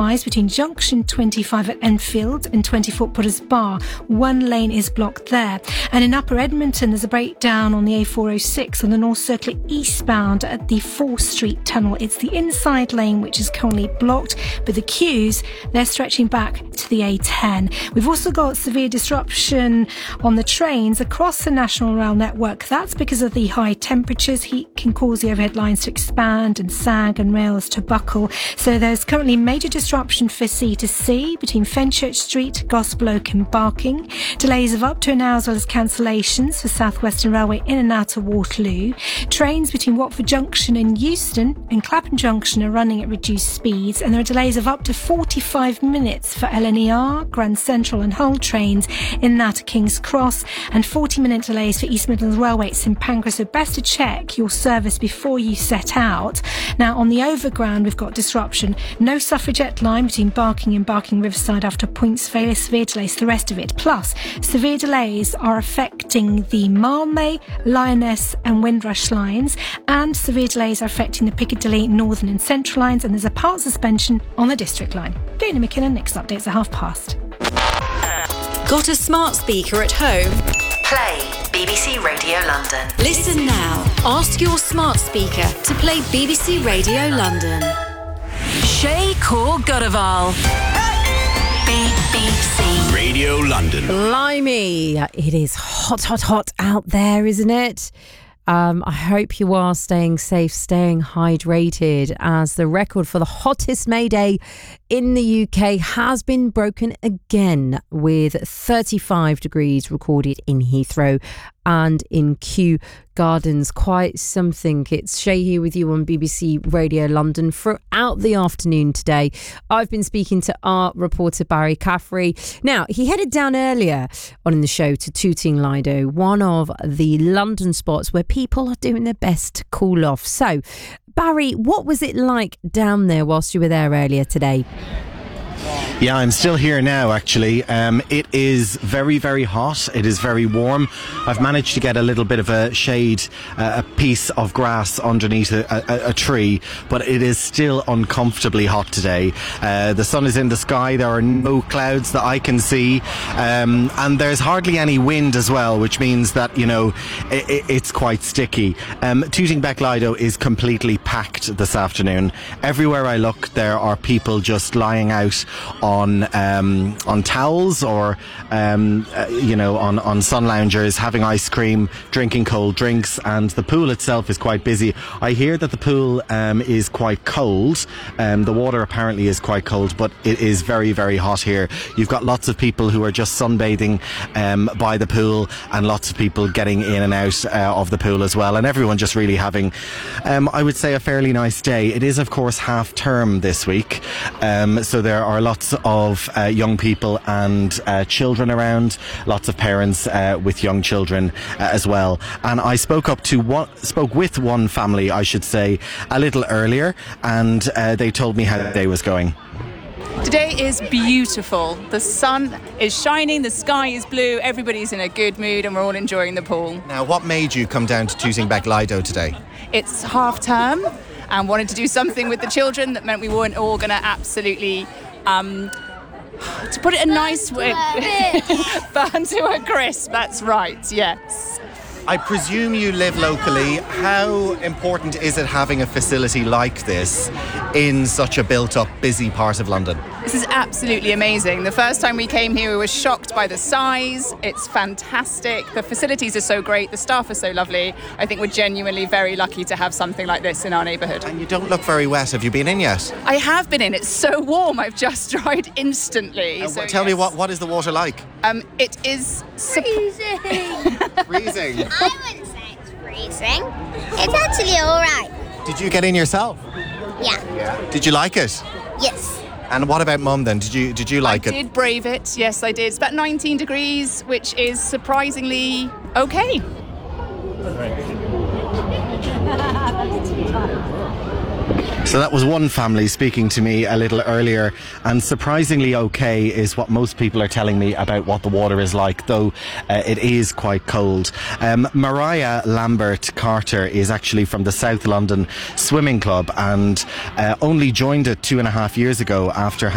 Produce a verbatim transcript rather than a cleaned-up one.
wise between junction twenty-five at Enfield and twenty Fort Potters Bar. One lane is blocked there. And in Upper Edmonton, there's a breakdown on the A four oh six on the North Circular eastbound at the fourth Street Tunnel. It's the inside lane which is currently blocked, but the queues, they're stretching back to the A ten. We've also got severe disruption on the trains across the National Rail network. That's because of the high temperatures. Heat can cause the overhead lines to expand and sag and rails to buckle. So there's currently major disruption for C to C between Fenchurch Street, Gospel Oak and Barking. Delays of up to an hour as well as cancellations for South Western Railway in and out of Waterloo. Trains between Watford Junction and Euston and Clapham Junction are running at reduced speeds, and there are delays of up to forty-five minutes for L N E R, Grand Central and Hull trains in that King's Cross, and forty minute delays for East Midlands Railway at St Pancras. So best to check your service before you set out. Now on the overground we've got disruption. No Suffragette line between Barking and Barking Riverside after points failure. Severe delays to the rest of it. Plus severe delays are affecting the Malmay, Lioness and Windrush lines, and severe delays are affecting the Piccadilly, Northern and Central lines, and there's a part suspension on the District line. Dana McKinnon, next updates at half past. Got a smart speaker at home? Play B B C Radio London. Listen now. Ask your smart speaker to play B B C Radio London. Shay Kaur Godaval. B B C Radio London. Blimey, it is hot, hot, hot out there, isn't it? Um, I hope you are staying safe, staying hydrated, as the record for the hottest May Day in the U K has been broken again, with thirty-five degrees recorded in Heathrow and in Kew Gardens. Quite something. It's Shay here with you on B B C Radio London throughout the afternoon today. I've been speaking to our reporter Barry Caffrey. Now, he headed down earlier on in the show to Tooting Lido, one of the London spots where people are doing their best to cool off. So, Barry, what was it like down there whilst you were there earlier today? Yeah, I'm still here now, actually. Um, it is very, very hot. It is very warm. I've managed to get a little bit of a shade, uh, a piece of grass underneath a, a, a tree, but it is still uncomfortably hot today. Uh, the sun is in the sky. There are no clouds that I can see. Um, and there's hardly any wind as well, which means that, you know, it, it's quite sticky. Um, Tooting Bec Lido is completely packed this afternoon. Everywhere I look, there are people just lying out on um, on towels or um, uh, you know on, on sun loungers, having ice cream, drinking cold drinks, and the pool itself is quite busy. I hear that the pool um, is quite cold. Um, the water apparently is quite cold, but it is very, very hot here. You've got lots of people who are just sunbathing um, by the pool, and lots of people getting in and out uh, of the pool as well, and everyone just really having um, I would say a fairly nice day. It is of course half term this week, um, so there are lots of uh, young people and uh, children around, lots of parents uh, with young children uh, as well. And I spoke up to one, spoke with one family, I should say, a little earlier, and uh, they told me how the day was going. Today is beautiful. The sun is shining, the sky is blue, everybody's in a good mood, and we're all enjoying the pool. Now, what made you come down to Tooting Bec Lido today? It's half term and wanted to do something with the children that meant we weren't all going to absolutely Um, to put it a nice way, burn to a crisp. That's right, yes. I presume you live locally. How important is it having a facility like this in such a built-up, busy part of London? This is absolutely amazing. The first time we came here, we were shocked by the size. It's fantastic. The facilities are so great. The staff are so lovely. I think we're genuinely very lucky to have something like this in our neighbourhood. And you don't look very wet. Have you been in yet? I have been in. It's so warm. I've just dried instantly. Uh, so, tell yes. me, what, what is the water like? Um, it is... Freezing. Freezing? I wouldn't say it's freezing. It's actually all right. Did you get in yourself? Yeah. Did you like it? Yes. And what about Mum then? Did you did you like I it? I did brave it. Yes, I did. It's about nineteen degrees, which is surprisingly okay. So that was one family speaking to me a little earlier, and surprisingly okay is what most people are telling me about what the water is like, though uh, it is quite cold. Um, Mariah Lambert Carter is actually from the South London Swimming Club, and uh, only joined it two and a half years ago after